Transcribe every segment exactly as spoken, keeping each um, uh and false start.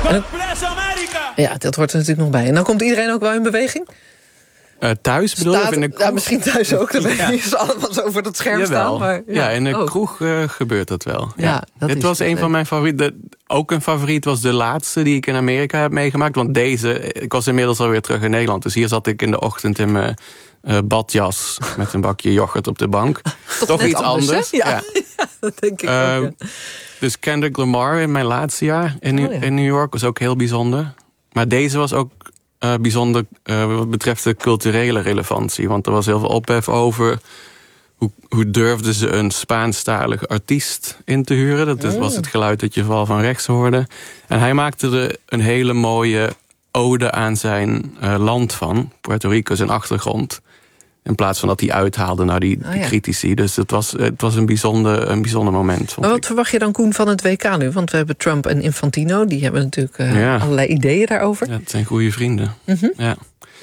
God bless America! Ja, dat hoort er natuurlijk nog bij. En dan komt iedereen ook wel in beweging? Uh, thuis bedoel je? In de ja, misschien thuis ook. Dan ben je allemaal zo voor dat scherm staan. Maar, ja. ja, in de oh. kroeg uh, gebeurt dat wel. Ja, ja. Dat Dit was een leuk. van mijn favorieten. Ook een favoriet was de laatste die ik in Amerika heb meegemaakt. Want deze, ik was inmiddels alweer terug in Nederland. Dus hier zat ik in de ochtend in mijn uh, badjas met een bakje yoghurt op de bank. Toch, Toch iets anders. anders ja. Ja. ja, dat denk ik uh, ook. Ja. Dus Kendrick Lamar in mijn laatste jaar in, oh, ja. in New York was ook heel bijzonder. Maar deze was ook uh, bijzonder uh, wat betreft de culturele relevantie. Want er was heel veel ophef over hoe, hoe durfden ze een Spaanstalige artiest in te huren. Dat was het geluid dat je vooral van rechts hoorde. En hij maakte er een hele mooie ode aan zijn uh, land van. Puerto Rico, zijn achtergrond. In plaats van dat hij uithaalde naar die, oh, die ja. critici. Dus het was, het was een, bijzonder, een bijzonder moment. Maar wat ik. verwacht je dan, Koen, van het W K nu? Want we hebben Trump en Infantino. Die hebben natuurlijk uh, ja. allerlei ideeën daarover. Ja, het zijn goede vrienden. Mm-hmm. Ja,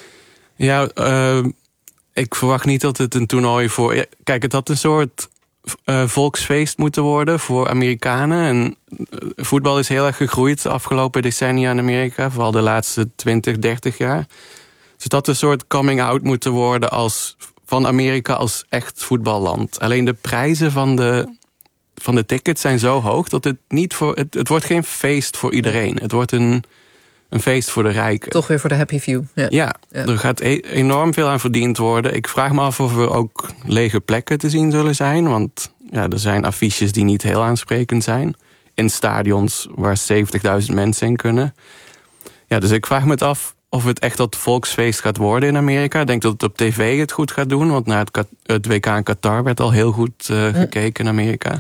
ja uh, ik verwacht niet dat het een toernooi voor... Ja, kijk, het had een soort uh, volksfeest moeten worden voor Amerikanen. En uh, voetbal is heel erg gegroeid de afgelopen decennia in Amerika. Vooral de laatste twintig, dertig jaar. Dus dat een soort coming-out moeten worden als, van Amerika als echt voetballand. Alleen de prijzen van de, van de tickets zijn zo hoog dat het niet voor... Het, het wordt geen feest voor iedereen. Het wordt een, een feest voor de rijken. Toch weer voor de happy few. Ja, ja, ja. Er gaat e- enorm veel aan verdiend worden. Ik vraag me af of er ook lege plekken te zien zullen zijn. Want ja, er zijn affiches die niet heel aansprekend zijn. In stadions waar zeventigduizend mensen in kunnen. Ja, dus ik vraag me het af of het echt dat volksfeest gaat worden in Amerika. Ik denk dat het op tv het goed gaat doen. Want na het, het W K in Qatar werd al heel goed uh, gekeken in Amerika.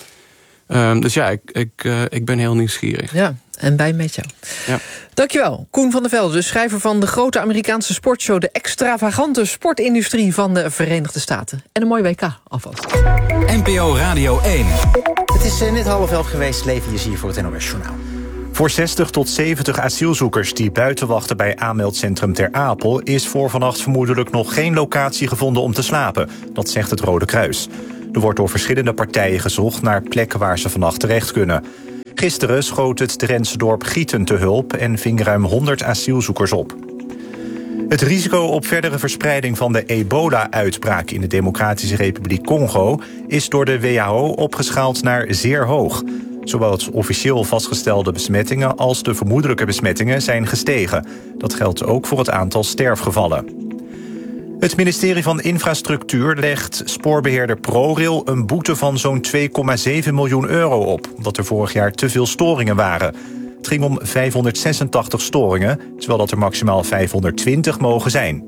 Um, dus ja, ik, ik, uh, ik ben heel nieuwsgierig. Ja, en wij met jou. Ja. Dankjewel, Koen van der Velde, de schrijver van de grote Amerikaanse sportshow... de extravagante sportindustrie van de Verenigde Staten. En een mooi W K alvast. N P O Radio één. Het is uh, net half elf geweest, leven je hier voor het N O S Journaal. Voor zestig tot zeventig asielzoekers die buiten wachten bij aanmeldcentrum Ter Apel is voor vannacht vermoedelijk nog geen locatie gevonden om te slapen. Dat zegt het Rode Kruis. Er wordt door verschillende partijen gezocht naar plekken waar ze vannacht terecht kunnen. Gisteren schoot het Drentse dorp Gieten te hulp en ving ruim honderd asielzoekers op. Het risico op verdere verspreiding van de ebola-uitbraak in de Democratische Republiek Congo is door de W H O opgeschaald naar zeer hoog. Zowel het officieel vastgestelde besmettingen als de vermoedelijke besmettingen zijn gestegen. Dat geldt ook voor het aantal sterfgevallen. Het ministerie van Infrastructuur legt spoorbeheerder ProRail een boete van zo'n twee komma zeven miljoen euro op, omdat er vorig jaar te veel storingen waren. Het ging om vijfhonderdzesentachtig storingen, terwijl dat er maximaal vijfhonderdtwintig mogen zijn.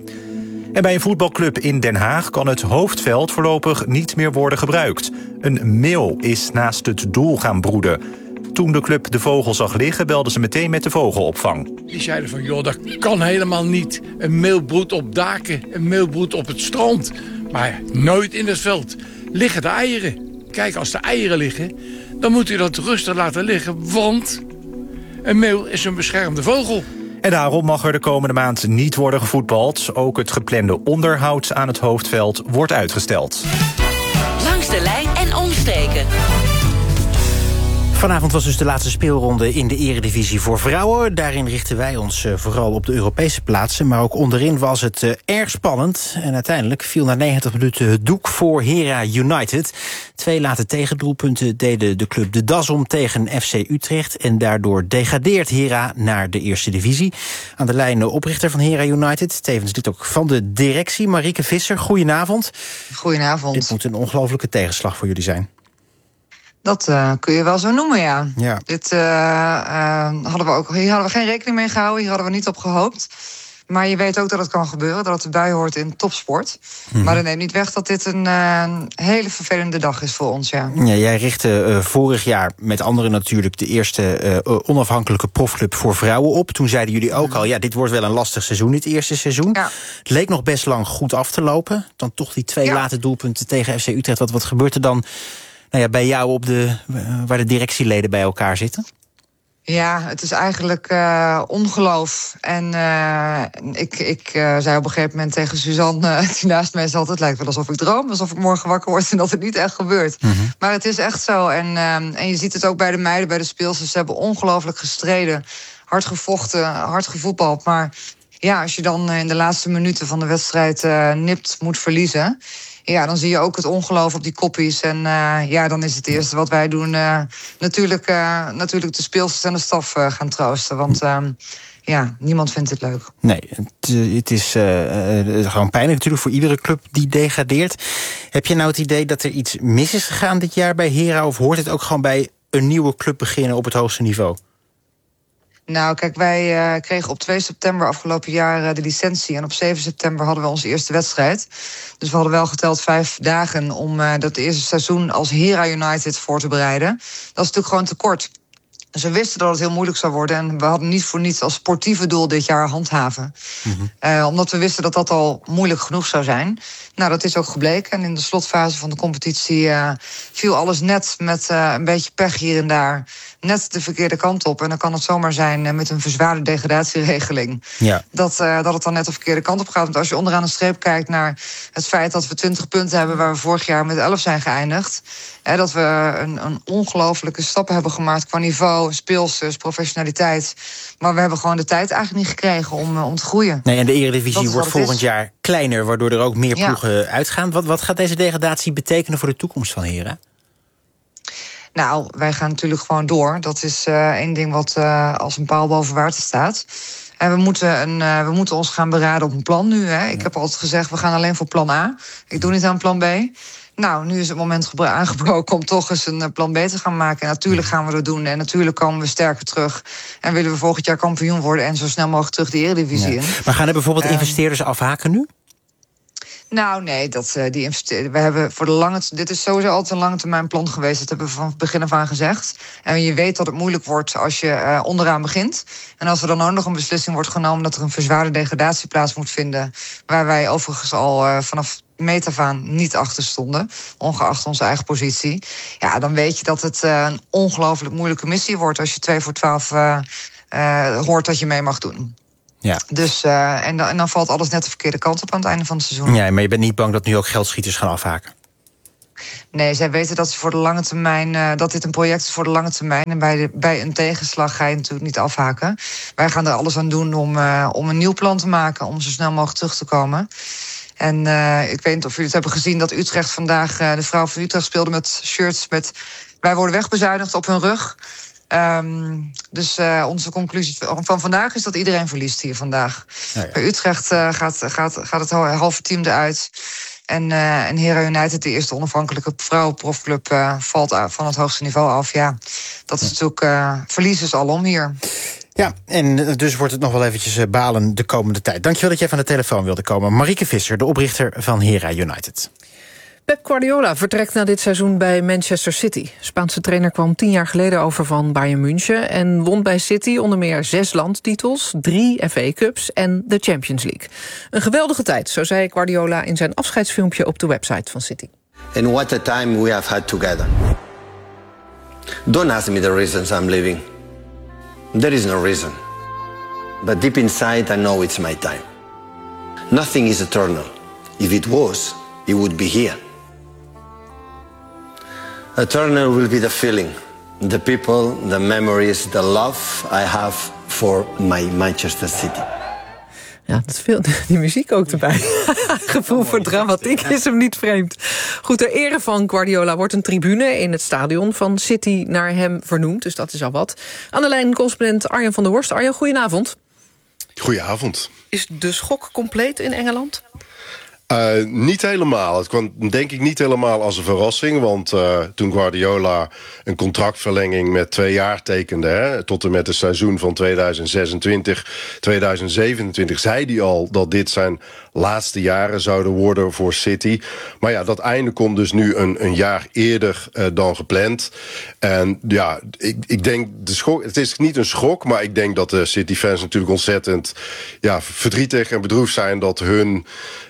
En bij een voetbalclub in Den Haag kan het hoofdveld voorlopig niet meer worden gebruikt. Een meel is naast het doel gaan broeden. Toen de club de vogel zag liggen, belden ze meteen met de vogelopvang. Die zeiden van, joh, dat kan helemaal niet. Een meel broedt op daken, een meel broedt op het strand. Maar nooit in het veld. Liggen de eieren. Kijk, als de eieren liggen, dan moet u dat rustig laten liggen, want een meel is een beschermde vogel. En daarom mag er de komende maand niet worden gevoetbald. Ook het geplande onderhoud aan het hoofdveld wordt uitgesteld. Langs de lijn en omstreken. Vanavond was dus de laatste speelronde in de eredivisie voor vrouwen. Daarin richten wij ons uh, vooral op de Europese plaatsen. Maar ook onderin was het uh, erg spannend. En uiteindelijk viel na negentig minuten het doek voor Hera United. Twee late tegendoelpunten deden de club de das om tegen F C Utrecht. En daardoor degradeert Hera naar de eerste divisie. Aan de lijn de oprichter van Hera United. Tevens lid ook van de directie, Marieke Visser. Goedenavond. Goedenavond. Dit moet een ongelofelijke tegenslag voor jullie zijn. Dat uh, kun je wel zo noemen, ja. ja. Dit, uh, uh, hadden we ook, hier hadden we geen rekening mee gehouden, hier hadden we niet op gehoopt. Maar je weet ook dat het kan gebeuren, dat het erbij hoort in topsport. Hmm. Maar dat neemt niet weg dat dit een uh, hele vervelende dag is voor ons, ja. ja jij richtte uh, vorig jaar met anderen natuurlijk de eerste uh, onafhankelijke profclub voor vrouwen op. Toen zeiden jullie ook al, ja, dit wordt wel een lastig seizoen, dit eerste seizoen. Ja. Het leek nog best lang goed af te lopen. Dan toch die twee ja. late doelpunten tegen F C Utrecht. Wat, wat gebeurt er dan? Nou ja, bij jou op de, uh, waar de directieleden bij elkaar zitten? Ja, het is eigenlijk uh, ongeloof. En uh, ik, ik uh, zei op een gegeven moment tegen Suzanne, uh, die naast mij zat, het lijkt wel alsof ik droom, alsof ik morgen wakker word en dat het niet echt gebeurt. Mm-hmm. Maar het is echt zo. En, uh, en je ziet het ook bij de meiden, bij de speelsters. Ze hebben ongelooflijk gestreden, hard gevochten, hard gevoetbald. Maar ja, als je dan in de laatste minuten van de wedstrijd uh, nipt moet verliezen, ja, dan zie je ook het ongeloof op die koppies. En uh, ja, dan is het eerste wat wij doen uh, natuurlijk, uh, natuurlijk de speelsters en de staf uh, gaan troosten. Want uh, ja, niemand vindt het leuk. Nee, het, het is uh, uh, gewoon pijnlijk natuurlijk voor iedere club die degradeert. Heb je nou het idee dat er iets mis is gegaan dit jaar bij Hera? Of hoort het ook gewoon bij een nieuwe club beginnen op het hoogste niveau? Nou, kijk, wij uh, kregen op twee september afgelopen jaar uh, de licentie. En op zeven september hadden we onze eerste wedstrijd. Dus we hadden wel geteld vijf dagen om uh, dat eerste seizoen als Hera United voor te bereiden. Dat is natuurlijk gewoon te kort. Dus we wisten dat het heel moeilijk zou worden. En we hadden niet voor niets als sportieve doel dit jaar handhaven. Mm-hmm. Uh, omdat we wisten dat dat al moeilijk genoeg zou zijn. Nou, dat is ook gebleken. En in de slotfase van de competitie uh, viel alles net met uh, een beetje pech hier en daar net de verkeerde kant op. En dan kan het zomaar zijn uh, met een verzwaarde degradatieregeling. Ja. Dat, uh, dat het dan net de verkeerde kant op gaat. Want als je onderaan de streep kijkt naar het feit dat we twintig punten hebben waar we vorig jaar met elf zijn geëindigd. Hè, dat we een, een ongelofelijke stap hebben gemaakt qua niveau, speelsters, professionaliteit. Maar we hebben gewoon de tijd eigenlijk niet gekregen om, om te groeien. Nee, en de Eredivisie wordt volgend jaar kleiner, waardoor er ook meer ploegen ja. uitgaan. Wat, wat gaat deze degradatie betekenen voor de toekomst van Hera? Nou, wij gaan natuurlijk gewoon door. Dat is uh, één ding wat uh, als een paal boven water staat. En we moeten, een, uh, we moeten ons gaan beraden op een plan nu. Hè. Ik heb altijd gezegd, we gaan alleen voor plan A. Ik doe niet aan plan B. Nou, nu is het moment gebra- aangebroken om toch eens een plan B te gaan maken. En natuurlijk gaan we dat doen. En natuurlijk komen we sterker terug. En willen we volgend jaar kampioen worden en zo snel mogelijk terug de Eredivisie in. Ja. Maar gaan er bijvoorbeeld uh, investeerders afhaken nu? Nou, nee, dat, uh, die investeren. We hebben voor de lange. Dit is sowieso altijd een lange termijn plan geweest. Dat hebben we van het begin af aan gezegd. En je weet dat het moeilijk wordt als je uh, onderaan begint. En als er dan ook nog een beslissing wordt genomen dat er een verzwaarde degradatie plaats moet vinden, waar wij overigens al uh, vanaf meet af aan niet achter stonden, ongeacht onze eigen positie. Ja, dan weet je dat het uh, een ongelooflijk moeilijke missie wordt als je twee voor twaalf uh, uh, hoort dat je mee mag doen. Ja. Dus, uh, en, dan, en dan valt alles net de verkeerde kant op aan het einde van het seizoen. Ja, maar je bent niet bang dat nu ook geldschieters gaan afhaken? Nee, zij weten dat, ze voor de lange termijn, uh, dat dit een project is voor de lange termijn. En bij, de, bij een tegenslag ga je natuurlijk niet afhaken. Wij gaan er alles aan doen om, uh, om een nieuw plan te maken, om zo snel mogelijk terug te komen. En uh, ik weet niet of jullie het hebben gezien dat Utrecht vandaag, uh, de vrouw van Utrecht speelde met shirts met wij worden wegbezuinigd op hun rug. Um, dus uh, onze conclusie van vandaag is dat iedereen verliest hier vandaag. Ja, ja. Bij Utrecht uh, gaat, gaat, gaat het halve team eruit. En, uh, en Hera United, de eerste onafhankelijke vrouwenprofclub, uh, valt van het hoogste niveau af. Ja, dat is ja. natuurlijk uh, verliezers alom hier. Ja, en dus wordt het nog wel eventjes balen de komende tijd. Dankjewel dat jij van de telefoon wilde komen. Marieke Visser, de oprichter van Hera United. Pep Guardiola vertrekt na dit seizoen bij Manchester City. Spaanse trainer kwam tien jaar geleden over van Bayern München en won bij City onder meer zes landtitels, drie F A Cups en de Champions League. Een geweldige tijd, zo zei Guardiola in zijn afscheidsfilmpje op de website van City. And what a time we have had together. Don't ask me the reasons I'm leaving. There is no reason. But deep inside I know it's my time. Nothing is eternal. If it was, it would be here. Eternal will be the feeling, the people, the memories, the love I have for my Manchester City. Ja, dat veel, die muziek ook erbij. Gevoel voor dramatiek is hem niet vreemd. Goed, ter ere van Guardiola wordt een tribune in het stadion van City naar hem vernoemd. Dus dat is al wat. Aan de lijn correspondent Arjan van der Horst. Arjan, goedenavond. Goedenavond. Is de schok compleet in Engeland? Uh, niet helemaal. Het kwam denk ik niet helemaal als een verrassing. Want uh, toen Guardiola een contractverlenging met twee jaar tekende, hè, tot en met het seizoen van tweeduizend zesentwintig, tweeduizend zevenentwintig... zei hij al dat dit zijn laatste jaren zouden worden voor City. Maar ja, dat einde komt dus nu een, een jaar eerder uh, dan gepland. En ja, ik, ik denk, de schok, het is niet een schok, maar ik denk dat de City-fans natuurlijk ontzettend ja, verdrietig en bedroefd zijn dat hun uh, geliefde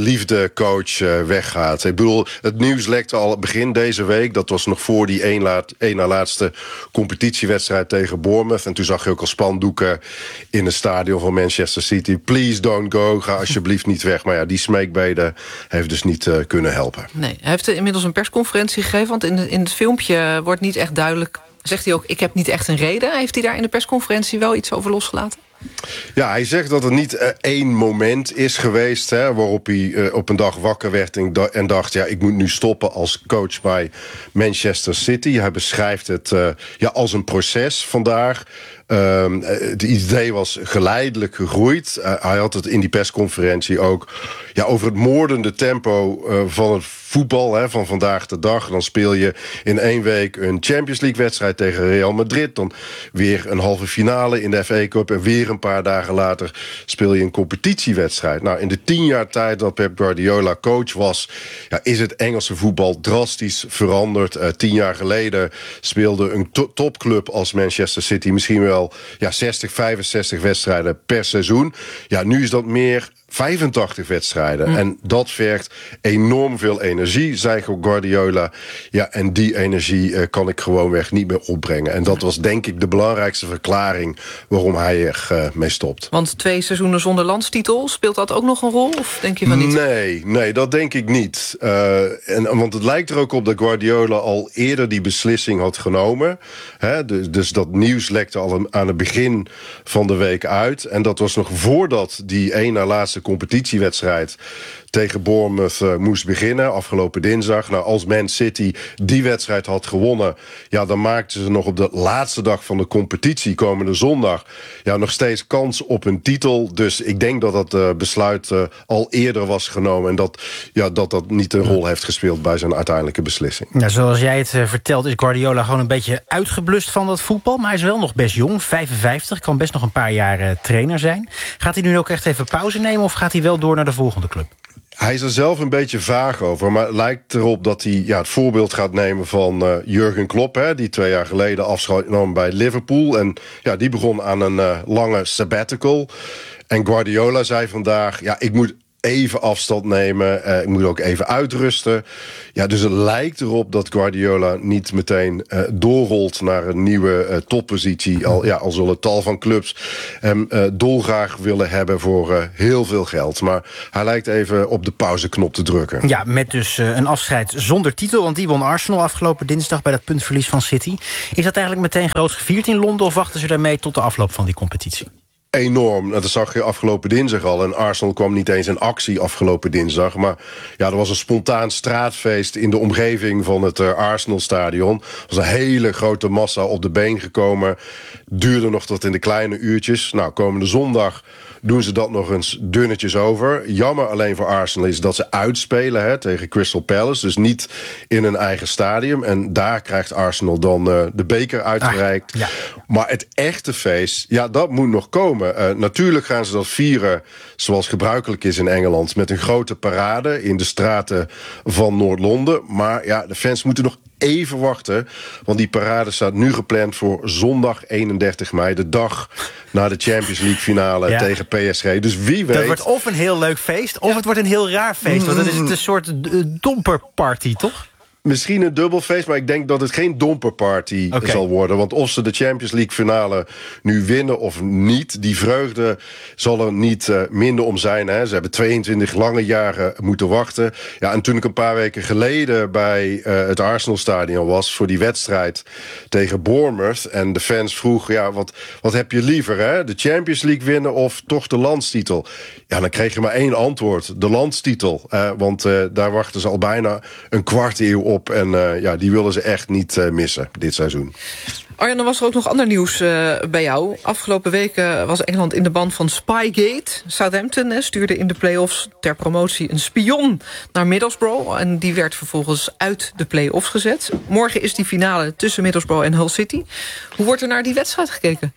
geliefde coach uh, weggaat. Ik bedoel, het nieuws lekte al begin deze week. Dat was nog voor die één, laat, één na laatste competitiewedstrijd tegen Bournemouth. En toen zag je ook al spandoeken in het stadion van Manchester City. Please don't go, ga alsjeblieft niet weg. Maar ja, die smeekbede heeft dus niet uh, kunnen helpen. Nee, hij heeft inmiddels een persconferentie gegeven. Want in, de, in het filmpje wordt niet echt duidelijk. Zegt hij ook, ik heb niet echt een reden. Heeft hij daar in de persconferentie wel iets over losgelaten? Ja, hij zegt dat er niet uh, één moment is geweest hè, waarop hij uh, op een dag wakker werd en, da- en dacht, ja, ik moet nu stoppen als coach bij Manchester City. Hij beschrijft het uh, ja, als een proces vandaag. Um, het idee was geleidelijk gegroeid. Uh, hij had het in die persconferentie ook ja, over het moordende tempo uh, van het voetbal hè, van vandaag de dag. Dan speel je in één week een Champions League wedstrijd tegen Real Madrid. Dan weer een halve finale in de F A Cup. En weer een paar dagen later speel je een competitiewedstrijd. Nou, in de tien jaar tijd dat Pep Guardiola coach was, ja, is het Engelse voetbal drastisch veranderd. Uh, tien jaar geleden speelde een to- topclub als Manchester City misschien wel ja, zestig, vijfenzestig wedstrijden per seizoen. Ja, nu is dat meer vijfentachtig wedstrijden. Mm. En dat vergt enorm veel energie, zei Guardiola. Ja, en die energie uh, kan ik gewoonweg niet meer opbrengen. En dat was denk ik de belangrijkste verklaring waarom hij er uh, mee stopt. Want twee seizoenen zonder landstitel, speelt dat ook nog een rol? Of denk je van niet? Nee, nee, dat denk ik niet. Uh, en, want het lijkt er ook op dat Guardiola al eerder die beslissing had genomen. Hè, dus, dus dat nieuws lekte al aan het begin van de week uit. En dat was nog voordat die één na laatste competitiewedstrijd tegen Bournemouth uh, moest beginnen, afgelopen dinsdag. Nou, als Man City die wedstrijd had gewonnen, ja, dan maakten ze nog op de laatste dag van de competitie, komende zondag, ja, nog steeds kans op een titel. Dus ik denk dat dat uh, besluit uh, al eerder was genomen en dat, ja, dat dat niet een rol heeft gespeeld bij zijn uiteindelijke beslissing. Ja, zoals jij het uh, vertelt, is Guardiola gewoon een beetje uitgeblust van dat voetbal, maar hij is wel nog best jong, vijfenvijftig, kan best nog een paar jaar uh, trainer zijn. Gaat hij nu ook echt even pauze nemen of gaat hij wel door naar de volgende club? Hij is er zelf een beetje vaag over, maar het lijkt erop dat hij ja, het voorbeeld gaat nemen van uh, Jurgen Klopp, hè, die twee jaar geleden afscheid nam bij Liverpool. En ja, die begon aan een uh, lange sabbatical. En Guardiola zei vandaag, ja, ik moet even afstand nemen, uh, ik moet ook even uitrusten. Ja, dus het lijkt erop dat Guardiola niet meteen uh, doorrolt naar een nieuwe uh, toppositie. Al, ja, al zullen tal van clubs hem uh, dolgraag willen hebben voor uh, heel veel geld. Maar hij lijkt even op de pauzeknop te drukken. Ja, met dus uh, een afscheid zonder titel, want die won Arsenal afgelopen dinsdag bij dat puntverlies van City. Is dat eigenlijk meteen groot gevierd in Londen of wachten ze daarmee tot de afloop van die competitie? Enorm. Dat zag je afgelopen dinsdag al. En Arsenal kwam niet eens in actie afgelopen dinsdag. Maar ja, er was een spontaan straatfeest in de omgeving van het uh, Arsenal-stadion. Er was een hele grote massa op de been gekomen. Duurde nog tot in de kleine uurtjes. Nou, komende zondag doen ze dat nog eens dunnetjes over. Jammer alleen voor Arsenal is dat ze uitspelen hè, tegen Crystal Palace. Dus niet in een eigen stadium. En daar krijgt Arsenal dan uh, de beker uitgereikt. Ah, ja. Maar het echte feest, ja, dat moet nog komen. Uh, natuurlijk gaan ze dat vieren zoals gebruikelijk is in Engeland, met een grote parade in de straten van Noord-Londen. Maar ja, de fans moeten nog even wachten, want die parade staat nu gepland voor zondag eenendertig mei, de dag na de Champions League finale ja. tegen P S G. Dus wie weet. Dat wordt of een heel leuk feest, of ja. het wordt een heel raar feest. Want dan is het een soort domperparty, toch? Misschien een dubbelfeest, maar ik denk dat het geen domperparty okay. zal worden. Want of ze de Champions League finale nu winnen of niet, die vreugde zal er niet uh, minder om zijn. Hè. Ze hebben tweeëntwintig lange jaren moeten wachten. Ja, en toen ik een paar weken geleden bij uh, het Arsenal-stadion was voor die wedstrijd tegen Bournemouth en de fans vroegen, ja, wat, wat heb je liever, hè? De Champions League winnen of toch de landstitel? Ja, dan kreeg je maar één antwoord, de landstitel. Uh, want uh, daar wachten ze al bijna een kwart eeuw op. En uh, ja, die willen ze echt niet uh, missen dit seizoen. Arjan, dan was er ook nog ander nieuws uh, bij jou. Afgelopen weken was Engeland in de band van Spygate. Southampton eh, stuurde in de play-offs ter promotie een spion naar Middlesbrough. En die werd vervolgens uit de play-offs gezet. Morgen is die finale tussen Middlesbrough en Hull City. Hoe wordt er naar die wedstrijd gekeken?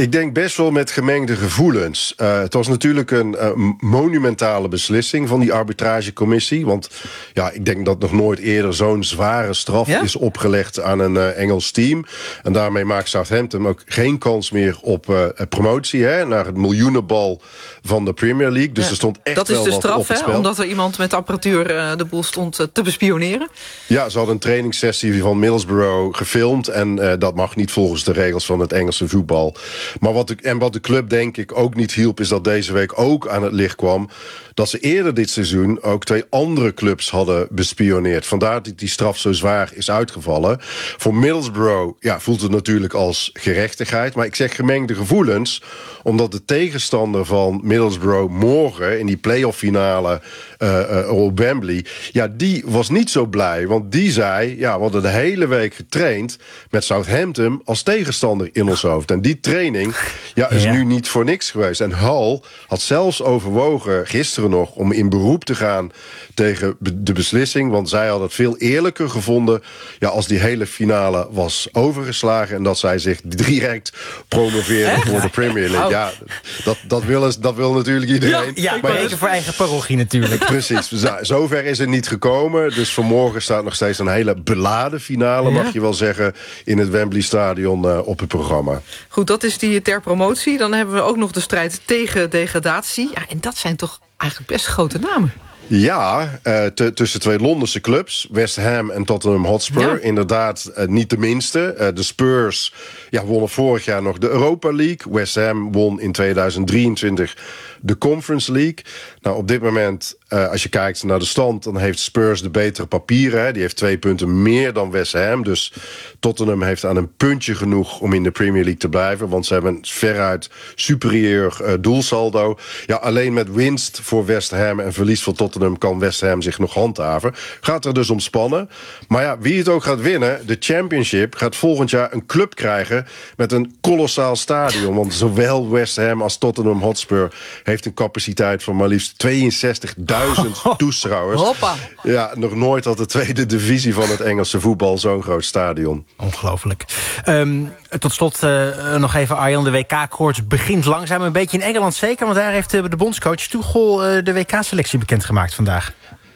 Ik denk best wel met gemengde gevoelens. Uh, het was natuurlijk een uh, monumentale beslissing van die arbitragecommissie. Want ja, ik denk dat nog nooit eerder zo'n zware straf ja? is opgelegd aan een uh, Engels team. En daarmee maakt Southampton ook geen kans meer op uh, promotie, hè, naar het miljoenenbal van de Premier League. Dus ja, er stond echt dat is wel de wat straf, op het hè, spel. omdat er iemand met apparatuur uh, de boel stond uh, te bespioneren. Ja, ze hadden een trainingssessie van Middlesbrough gefilmd. En uh, dat mag niet volgens de regels van het Engelse voetbal. Maar wat de, en wat de club denk ik ook niet hielp, is dat deze week ook aan het licht kwam dat ze eerder dit seizoen ook twee andere clubs hadden bespioneerd. Vandaar dat die straf zo zwaar is uitgevallen. Voor Middlesbrough ja, voelt het natuurlijk als gerechtigheid. Maar ik zeg gemengde gevoelens, omdat de tegenstander van Middlesbrough morgen in die playoff finale uh, uh, op Wembley, ja, die was niet zo blij. Want die zei, ja, we hadden de hele week getraind met Southampton als tegenstander in ons hoofd. En die training ja, is ja. nu niet voor niks geweest. En Hull had zelfs overwogen gisteren nog om in beroep te gaan tegen de beslissing. Want zij hadden het veel eerlijker gevonden ja, als die hele finale was overgeslagen en dat zij zich direct promoveerden voor de Premier League. Ja, dat, dat, wil, dat wil natuurlijk iedereen. Ja, ja maar even voor eigen parochie natuurlijk. Precies. Zover is het niet gekomen. Dus vanmorgen staat nog steeds een hele beladen finale, mag ja. je wel zeggen, in het Wembley Stadion uh, op het programma. Goed, dat is die ter promotie. Dan hebben we ook nog de strijd tegen degradatie. Ja, en dat zijn toch eigenlijk best grote namen. Ja, uh, t- tussen twee Londense clubs, West Ham en Tottenham Hotspur. Ja. Inderdaad, uh, niet de minste. Uh, de Spurs ja, wonnen vorig jaar nog de Europa League. West Ham won in tweeduizend drieëntwintig de Conference League. Nou, op dit moment, uh, als je kijkt naar de stand, dan heeft Spurs de betere papieren. Hè. Die heeft twee punten meer dan West Ham. Dus Tottenham heeft aan een puntje genoeg om in de Premier League te blijven. Want ze hebben een veruit superieur uh, doelsaldo. Ja, alleen met winst voor West Ham en verlies voor Tottenham kan West Ham zich nog handhaven. Gaat er dus om spannen. Maar ja, wie het ook gaat winnen, de Championship gaat volgend jaar een club krijgen met een kolossaal stadion. Want zowel West Ham als Tottenham Hotspur heeft een capaciteit van maar liefst tweeënzestigduizend toeschouwers. Hoppa. Ja, nog nooit had de tweede divisie van het Engelse voetbal zo'n groot stadion. Ongelooflijk. Um, tot slot uh, nog even, Arjan. De W K-koorts begint langzaam een beetje in Engeland zeker. Want daar heeft de bondscoach Tuchel uh, de W K-selectie bekendgemaakt vandaag.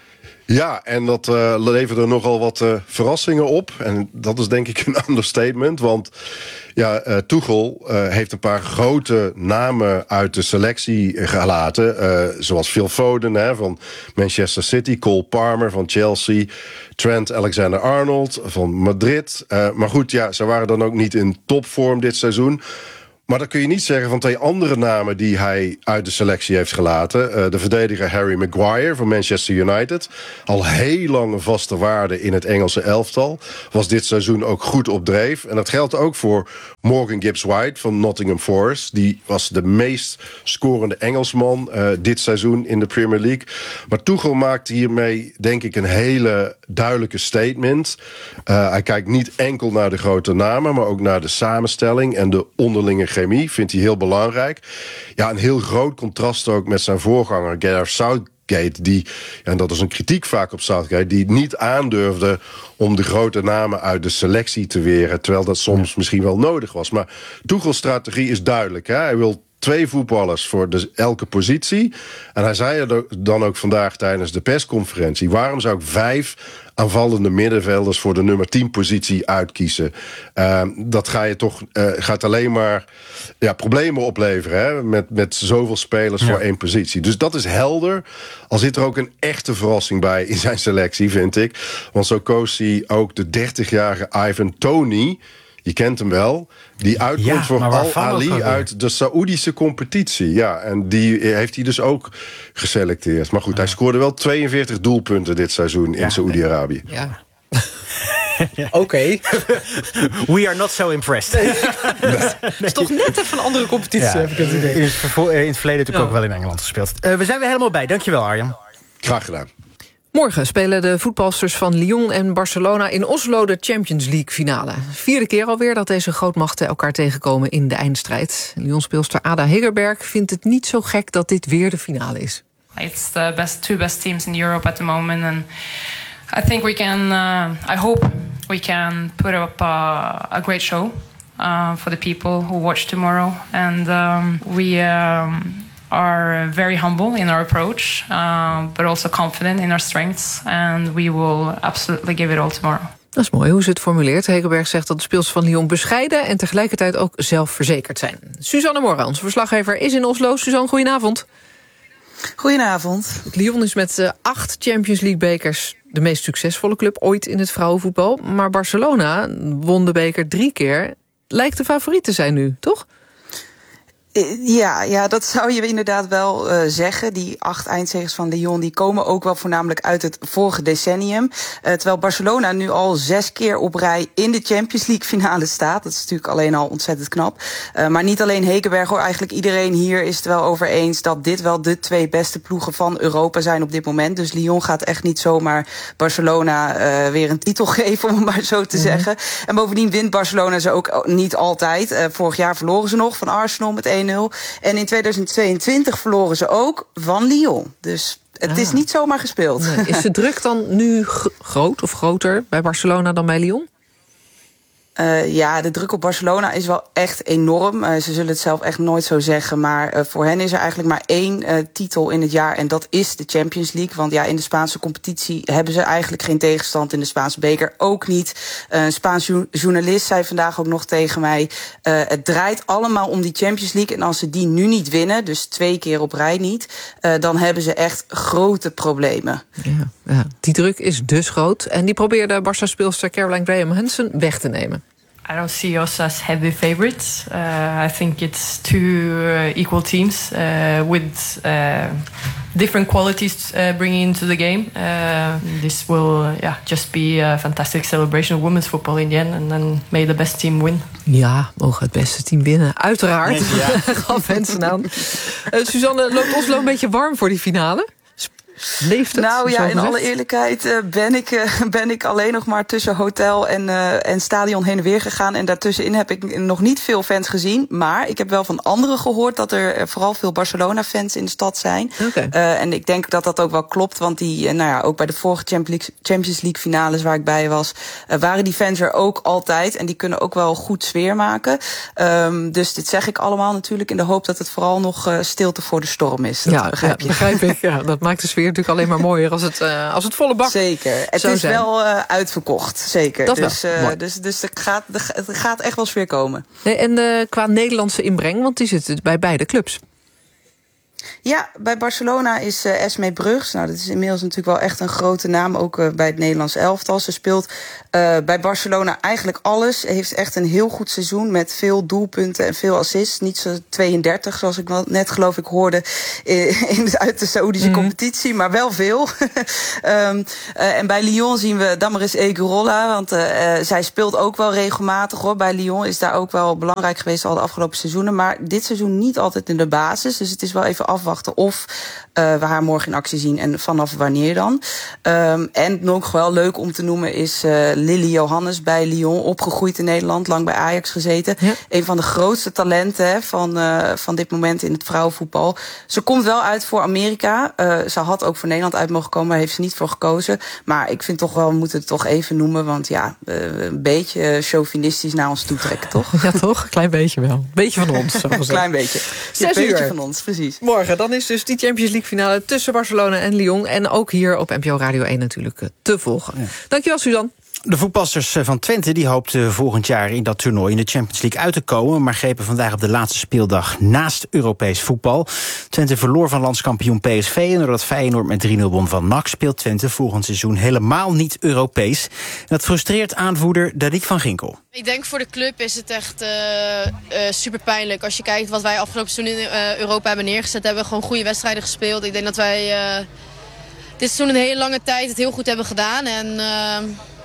Ja, en dat uh, leverde nogal wat uh, verrassingen op. En dat is denk ik een understatement. Want ja, uh, Tuchel uh, heeft een paar grote namen uit de selectie gelaten. Uh, zoals Phil Foden hè, van Manchester City, Cole Palmer van Chelsea, Trent Alexander-Arnold van Madrid. Uh, maar goed, ja, ze waren dan ook niet in topvorm dit seizoen. Maar dat kun je niet zeggen van twee andere namen die hij uit de selectie heeft gelaten. Uh, de verdediger Harry Maguire van Manchester United. Al heel lang een vaste waarde in het Engelse elftal. Was dit seizoen ook goed op dreef. En dat geldt ook voor Morgan Gibbs-White van Nottingham Forest. Die was de meest scorende Engelsman uh, dit seizoen in de Premier League. Maar Tuchel maakt hiermee denk ik een hele duidelijke statement. Uh, hij kijkt niet enkel naar de grote namen, maar ook naar de samenstelling en de onderlinge chemie, vindt hij heel belangrijk. Ja, een heel groot contrast ook met zijn voorganger Gareth Southgate, die, en dat is een kritiek vaak op Southgate, die niet aandurfde om de grote namen uit de selectie te weren, terwijl dat soms misschien wel nodig was. Maar Tuchel's strategie is duidelijk. Hè? Hij wil twee voetballers voor de, elke positie. En hij zei er dan ook vandaag tijdens de persconferentie, waarom zou ik vijf aanvallende middenvelders voor de nummer tien positie uitkiezen? Uh, dat ga je toch, uh, gaat alleen maar ja, problemen opleveren, hè? Met, met zoveel spelers ja. voor één positie. Dus dat is helder. Al zit er ook een echte verrassing bij in zijn selectie, vind ik. Want zo koos hij ook de dertigjarige Ivan Toney. Je kent hem wel. Die uitkomt ja, voor Al-Ali uit de Saoedische competitie. Ja, en die heeft hij dus ook geselecteerd. Maar goed, ja. hij scoorde wel tweeënveertig doelpunten dit seizoen ja, in Saoedi-Arabië. Ja. ja. Oké. Okay. We are not so impressed. Nee. Het is toch net even een andere competitie, ja. heb ik het idee. In het, vervo- in het verleden natuurlijk ja. ook wel in Engeland gespeeld. Uh, we zijn weer helemaal bij. Dankjewel, Arjan. Graag gedaan. Morgen spelen de voetbalsters van Lyon en Barcelona in Oslo de Champions League finale. Vierde keer alweer dat deze grootmachten elkaar tegenkomen in de eindstrijd. Lyon-speelster Ada Hegerberg vindt het niet zo gek dat dit weer de finale is. It's the best two best teams in Europe at the moment, and I think we can. Uh, I hope we can put up a, a great show. uh, for the people who watch tomorrow. And um, we um, are very humble in our approach, uh, but also confident in our strengths. And we will absolutely give it all tomorrow. Dat is mooi hoe ze het formuleert. Hegelberg zegt dat de speelsters van Lyon bescheiden en tegelijkertijd ook zelfverzekerd zijn. Suzanne Morra, onze verslaggever, is in Oslo. Suzanne, goedenavond. Goedenavond. Lyon is met uh, acht Champions League bekers de meest succesvolle club ooit in het vrouwenvoetbal. Maar Barcelona won de beker drie keer. Lijkt de favoriet te zijn nu, toch? Ja, ja, dat zou je inderdaad wel uh, zeggen. Die acht eindzegers van Lyon die komen ook wel voornamelijk uit het vorige decennium. Uh, terwijl Barcelona nu al zes keer op rij in de Champions League finale staat. Dat is natuurlijk alleen al ontzettend knap. Uh, maar niet alleen Hegerberg hoor. Eigenlijk iedereen hier is het wel over eens dat dit wel de twee beste ploegen van Europa zijn op dit moment. Dus Lyon gaat echt niet zomaar Barcelona uh, weer een titel geven, om het maar zo te mm-hmm. zeggen. En bovendien wint Barcelona ze ook niet altijd. Uh, vorig jaar verloren ze nog van Arsenal met één nul. En in tweeduizend tweeëntwintig verloren ze ook van Lyon. Dus het ah. is niet zomaar gespeeld. Nee. Is de druk dan nu g- groot of groter bij Barcelona dan bij Lyon? Uh, ja, de druk op Barcelona is wel echt enorm. Uh, ze zullen het zelf echt nooit zo zeggen. Maar uh, voor hen is er eigenlijk maar één uh, titel in het jaar. En dat is de Champions League. Want ja, in de Spaanse competitie hebben ze eigenlijk geen tegenstand. In de Spaanse beker ook niet. Uh, een Spaans jo- journalist zei vandaag ook nog tegen mij. Uh, het draait allemaal om die Champions League. En als ze die nu niet winnen, dus twee keer op rij niet, Uh, dan hebben ze echt grote problemen. Ja, ja, die druk is dus groot. En die probeerde Barca-speelster Caroline Graham Hansen weg te nemen. I don't see us as heavy favorites. Uh, I think it's two uh, equal teams uh, with uh, different qualities uh, bringing into the game. Uh, this will uh, yeah, just be a fantastic celebration of women's football in the end. And then may the best team win. Ja, mogen het beste team winnen. Uiteraard. Ja. Gaf Hansen aan. Uh, Suzanne, loopt Oslo een beetje warm voor die finale? Leeft het? Nou ja, in gezegd? alle eerlijkheid uh, ben, ik, uh, ben ik alleen nog maar tussen hotel en, uh, en stadion heen en weer gegaan. En daartussenin heb ik nog niet veel fans gezien. Maar ik heb wel van anderen gehoord dat er uh, vooral veel Barcelona-fans in de stad zijn. Okay. Uh, en ik denk dat dat ook wel klopt. Want die, uh, nou ja, ook bij de vorige Champions League finales waar ik bij was, uh, waren die fans er ook altijd. En die kunnen ook wel goed sfeer maken. Um, dus dit zeg ik allemaal natuurlijk in de hoop dat het vooral nog uh, stilte voor de storm is. Dat ja, begrijp ja, je. begrijp ik. Ja, dat maakt de sfeer natuurlijk alleen maar mooier als het, uh, als het volle bak Zeker. Het is zijn. wel uh, uitverkocht. Zeker. Dat dus, wel. uh, dus, dus er gaat, er gaat echt wel sfeer komen. Nee, en uh, qua Nederlandse inbreng, want die zit bij beide clubs. Ja, bij Barcelona is uh, Esmee Brugs. Nou, dat is inmiddels natuurlijk wel echt een grote naam, ook uh, bij het Nederlands elftal. Ze speelt uh, bij Barcelona eigenlijk alles. Ze heeft echt een heel goed seizoen met veel doelpunten en veel assists. Niet zo tweeëndertig, zoals ik net geloof ik hoorde in, in, uit de Saoedische mm-hmm. competitie, maar wel veel. um, uh, en bij Lyon zien we Damaris Egurola, want uh, uh, zij speelt ook wel regelmatig hoor. Bij Lyon is daar ook wel belangrijk geweest al de afgelopen seizoenen. Maar dit seizoen niet altijd in de basis, dus het is wel even afwachten of uh, we haar morgen in actie zien en vanaf wanneer dan. Um, en nog wel leuk om te noemen is uh, Lily Johannes bij Lyon, opgegroeid in Nederland, lang bij Ajax gezeten. Ja. Een van de grootste talenten hè, van, uh, van dit moment in het vrouwenvoetbal. Ze komt wel uit voor Amerika. Uh, ze had ook voor Nederland uit mogen komen, daar heeft ze niet voor gekozen. Maar ik vind toch wel, we moeten het toch even noemen, want ja, uh, een beetje chauvinistisch naar ons toe trekken, toch? Ja, toch? Een klein beetje wel. Een beetje van ons, zo Een klein beetje. Zes Een uur. beetje van ons, precies. Morgen, dan is dus die Champions League finale tussen Barcelona en Lyon. En ook hier op N P O Radio één natuurlijk te volgen. Ja. Dankjewel, Suzanne. De voetbalsters van Twente die hoopten volgend jaar in dat toernooi in de Champions League uit te komen, maar grepen vandaag op de laatste speeldag naast Europees voetbal. Twente verloor van landskampioen P S V en doordat Feyenoord met drie nul won van N A C speelt Twente volgend seizoen helemaal niet Europees. En dat frustreert aanvoerder Dariek van Ginkel. Ik denk voor de club is het echt uh, uh, super pijnlijk. Als je kijkt wat wij afgelopen seizoen in uh, Europa hebben neergezet, hebben we gewoon goede wedstrijden gespeeld. Ik denk dat wij uh, dit seizoen een hele lange tijd het heel goed hebben gedaan en uh,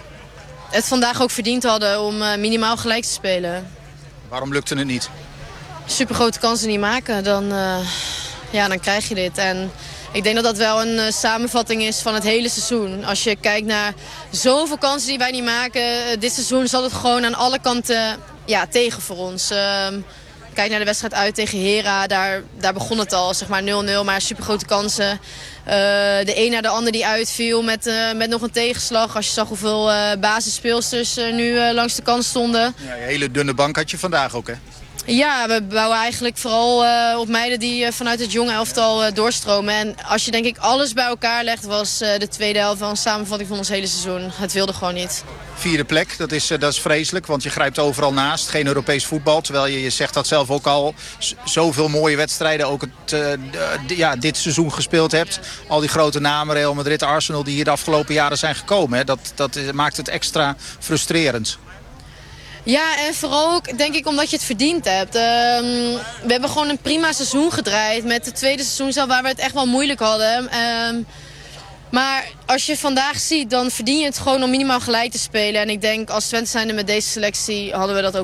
het vandaag ook verdiend hadden om uh, minimaal gelijk te spelen. Waarom lukte het niet? Super grote kansen niet maken, dan, uh, ja, dan krijg je dit. En ik denk dat dat wel een uh, samenvatting is van het hele seizoen. Als je kijkt naar zoveel kansen die wij niet maken, uh, dit seizoen zat het gewoon aan alle kanten ja, tegen voor ons. Uh, Kijk naar de wedstrijd uit tegen Hera, daar, daar begon het al, zeg maar nul nul, maar super grote kansen. de een na de ander die uitviel met, uh, met nog een tegenslag. Als je zag hoeveel uh, basisspeelsters uh, nu uh, langs de kant stonden. Ja, een hele dunne bank had je vandaag ook, hè? Ja, we bouwen eigenlijk vooral uh, op meiden die uh, vanuit het jonge elftal uh, doorstromen. En als je denk ik alles bij elkaar legt, was uh, de tweede helft wel een samenvatting van ons hele seizoen. Het wilde gewoon niet. Vierde plek, dat is, uh, dat is vreselijk, want je grijpt overal naast. Geen Europees voetbal, terwijl je, je zegt dat zelf ook al, z- zoveel mooie wedstrijden ook het, uh, d- ja, dit seizoen gespeeld hebt. Al die grote namen, Real Madrid, Arsenal, die hier de afgelopen jaren zijn gekomen. Hè. Dat, dat maakt het extra frustrerend. Ja, en vooral ook denk ik omdat je het verdiend hebt. Uh, we hebben gewoon een prima seizoen gedraaid met het tweede seizoen zelf waar we het echt wel moeilijk hadden. Uh, maar als je vandaag ziet, dan verdien je het gewoon om minimaal gelijk te spelen. En ik denk als Twente zijnde met deze selectie hadden we dat ook